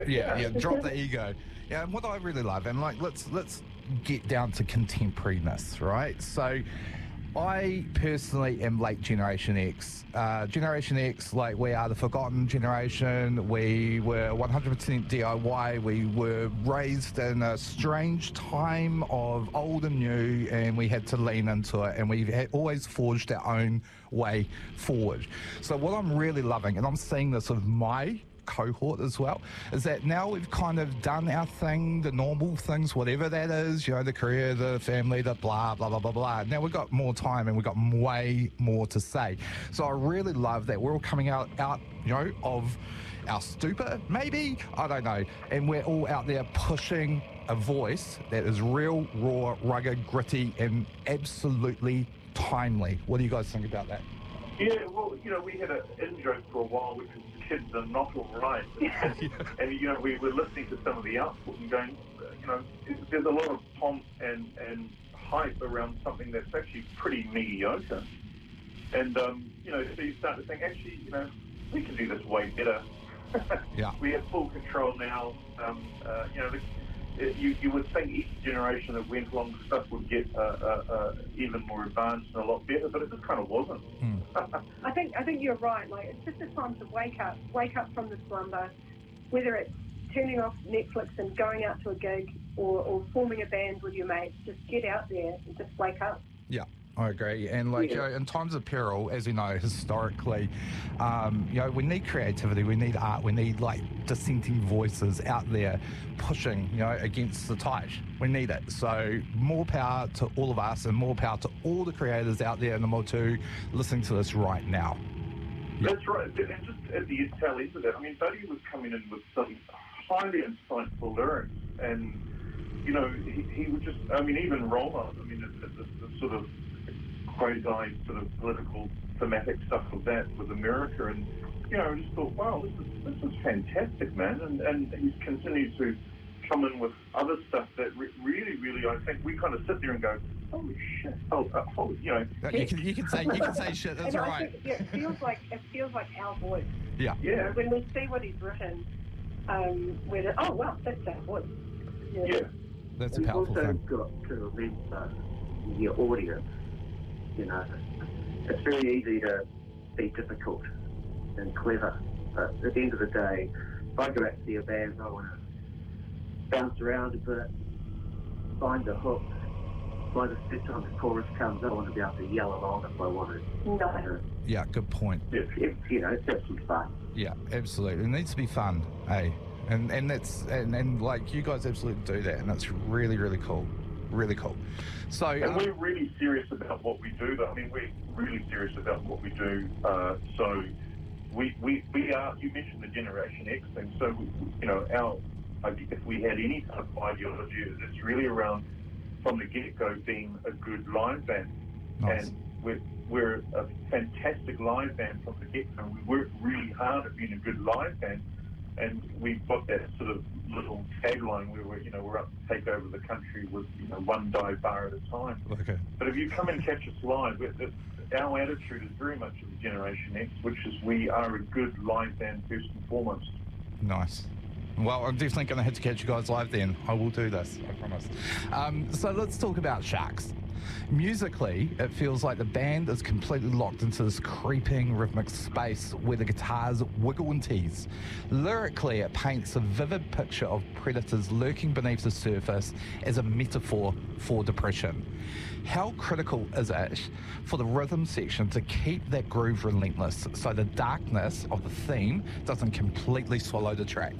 Yeah, drop the ego. Yeah, and what I really love, and like, let's get down to contemporariness, right? So, I personally am late Generation X. Generation X, like, we are the forgotten generation. We were 100% DIY. We were raised in a strange time of old and new, and we had to lean into it, and we had always forged our own way forward. So what I'm really loving, and I'm seeing this with my cohort as well, is that now we've kind of done our thing, the normal things, whatever that is, you know, the career, the family, the blah, blah, blah, blah, blah. Now we've got more time and we've got way more to say. So I really love that we're all coming out, you know, of our stupor, maybe, I don't know, and we're all out there pushing a voice that is real, raw, rugged, gritty, and absolutely timely. What do you guys think about that? Yeah, well, you know, we had an in-joke for a while, which was kids are not all right. And you know, we were listening to some of the output and going, you know, there's a lot of pomp and hype around something that's actually pretty mediocre. And, you know, so you start to think, actually, you know, we can do this way better. Yeah. We have full control now. You know, you would think each generation that went along stuff would get even more advanced and a lot better, but it just kind of wasn't. I think you're right. Like, it's just a time to wake up from the slumber, whether it's turning off Netflix and going out to a gig or forming a band with your mates. Just get out there and just wake up. Yeah. I agree. And, like, you know, in times of peril, as you know, historically, you know, we need creativity, we need art, we need, like, dissenting voices out there pushing, you know, against the tide. We need it. So more power to all of us and more power to all the creators out there in the Motu listening to this right now. Yep. That's right. And just at the tail end of that, I mean, Buddy was coming in with some highly insightful lyrics, and, you know, he would just, I mean, even Roma, I mean, the sort of quasi sort of political thematic stuff of that with America, and, you know, I just thought, wow, this is fantastic, man, and he's continued to come in with other stuff that really, I think we kind of sit there and go, holy shit, you know. You can say shit, that's right. It feels like our voice. Yeah. You know, when we see what he's written, we're oh wow, that's our voice. Yeah. That's a powerful thing. You've also got to remember your audience. You know, it's very easy to be difficult and clever, but at the end of the day, if I go out to see a band, I want to bounce around a bit, find the hook. By the first time the chorus comes, I want to be able to yell along if I want to. No. Yeah, good point. You know, it's have some fun. Yeah, absolutely. It needs to be fun, eh? And that's and like, you guys absolutely do that, and that's really, really cool. Really cool. So, and we're really serious about what we do, though. I mean, we're really serious about what we do. So we are, you mentioned the Generation X thing, so, you know, if we had any kind of ideology, it's really around, from the get-go, being a good live band. Nice. And we're a fantastic live band from the get-go. We work really hard at being a good live band, and we've got that sort of little tagline where we're up to take over the country with, you know, one dive bar at a time. Okay. But if you come and catch us live, our attitude is very much of the Generation X, which is we are a good live band first and foremost. Nice. Well, I'm definitely going to have to catch you guys live then. I will do this, I promise. So let's talk about Sharks. Musically, it feels like the band is completely locked into this creeping rhythmic space where the guitars wiggle and tease. Lyrically, it paints a vivid picture of predators lurking beneath the surface as a metaphor for depression. How critical is it for the rhythm section to keep that groove relentless so the darkness of the theme doesn't completely swallow the track?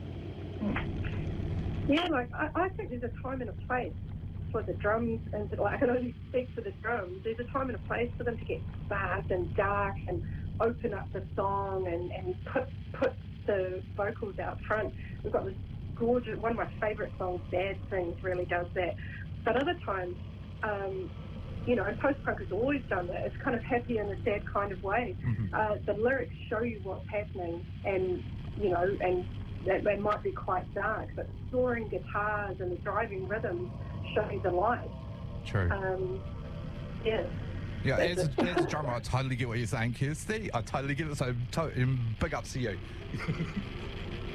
Yeah, like, I think there's a time and a place for the drums, and like, I can only speak for the drums. There's a time and a place for them to get fast and dark and open up the song and put the vocals out front. We've got this gorgeous, one of my favourite songs, Dad Sings, really does that. But other times, you know, post-punk has always done that. It's kind of happy in a sad kind of way. Mm-hmm. The lyrics show you what's happening, and, you know, and they might be quite dark, but soaring guitars and the driving rhythms show you the light. True. Yeah. Yeah, as a drummer, I totally get what you're saying, Kirsty. I totally get it. So big ups to you.